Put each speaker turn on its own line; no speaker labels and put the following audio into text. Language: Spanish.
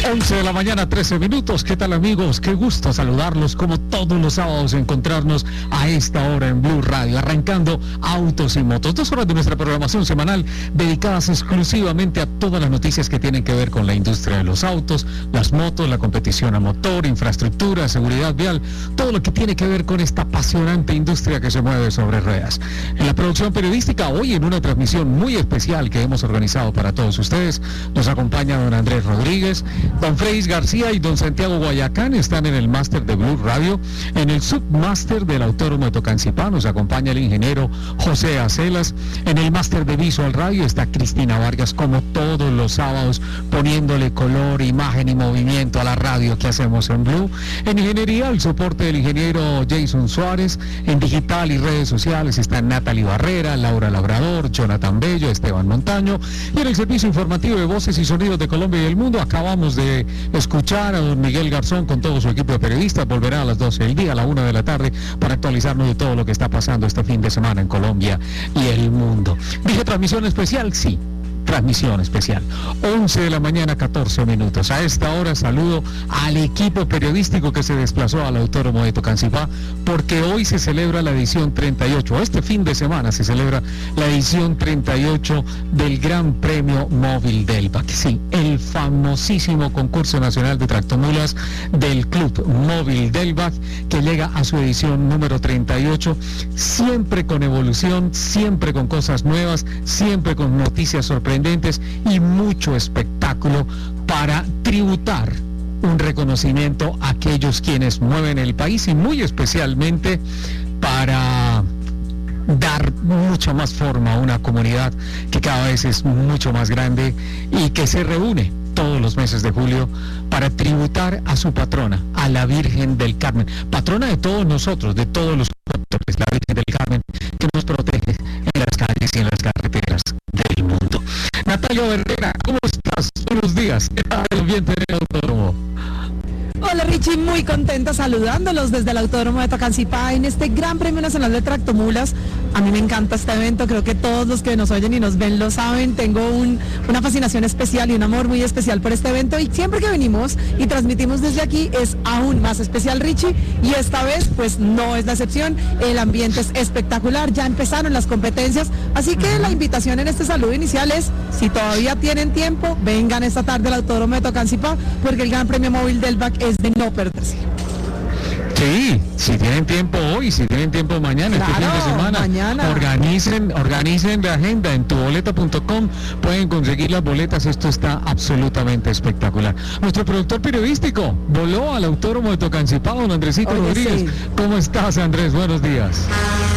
11 de la mañana, 13 minutos. ¿Qué tal, amigos? Qué gusto saludarlos, como todos los sábados, encontrarnos a esta hora en Blue Radio, arrancando Autos y Motos. 2 horas de nuestra programación semanal dedicadas exclusivamente a todas las noticias que tienen que ver con la industria de los autos, las motos, la competición a motor, infraestructura, seguridad vial, todo lo que tiene que ver con esta apasionante industria que se mueve sobre ruedas. En la producción periodística, hoy en una transmisión muy especial que hemos organizado para todos ustedes, nos acompaña don Andrés Rodríguez, don Freis García y don Santiago Guayacán. Están en el máster de Blue Radio. En el submáster del Autódromo de Tocancipá nos acompaña el ingeniero José Acelas. En el máster de Visual Radio está Cristina Vargas, como todos los sábados, poniéndole color, imagen y movimiento a la radio que hacemos en Blue. En ingeniería, el soporte del ingeniero Jason Suárez. En digital y redes sociales están Natalie Barrera, Laura Labrador, Jonathan Bello, Esteban Montaño. Y en el servicio informativo de voces y sonidos de Colombia y el mundo, acabamos de escuchar a don Miguel Garzón con todo su equipo de periodistas. Volverá a las 12 del día, a la 1 de la tarde, para actualizarnos de todo lo que está pasando este fin de semana en Colombia y el mundo. Dije transmisión especial, sí. Transmisión especial, 11 de la mañana, 14 minutos. A esta hora saludo al equipo periodístico que se desplazó al Autódromo de Tocancipá, porque hoy se celebra la edición 38, este fin de semana se celebra la edición 38 del Gran Premio Móvil Delvac. Sí, el famosísimo concurso nacional de tractomulas del Club Móvil Delvac, que llega a su edición número 38, siempre con evolución, siempre con cosas nuevas, siempre con noticias sorprendentes y mucho espectáculo para tributar un reconocimiento a aquellos quienes mueven el país, y muy especialmente para dar mucha más forma a una comunidad que cada vez es mucho más grande y que se reúne todos los meses de julio para tributar a su patrona, a la Virgen del Carmen, patrona de todos nosotros, de todos los conductores, la Virgen del Carmen, que nos protege en las calles y en las carreteras del mundo. Natalia Herrera, ¿cómo estás? Buenos días. ¿Qué tal el ambiente del autódromo?
Hola Richie, muy contenta saludándolos desde el Autódromo de Tocancipá en este Gran Premio Nacional de Tractomulas. A mí me encanta este evento, creo que todos los que nos oyen y nos ven lo saben. Tengo una fascinación especial y un amor muy especial por este evento, y siempre que venimos y transmitimos desde aquí es aún más especial, Richie, y esta vez pues no es la excepción. El ambiente es espectacular, ya empezaron las competencias, así que la invitación en este saludo inicial es, si todavía tienen tiempo, vengan esta tarde al Autódromo de Tocancipá, porque el Gran Premio Móvil Delvac es de no perderse.
Sí, si tienen tiempo hoy, si tienen tiempo mañana, claro, este fin de semana, mañana. Organicen la agenda en tuboleta.com, pueden conseguir las boletas. Esto está absolutamente espectacular. Nuestro productor periodístico voló al Autódromo de Tocancipá, don Andresito Rodríguez. Sí. ¿Cómo estás, Andrés? Buenos días.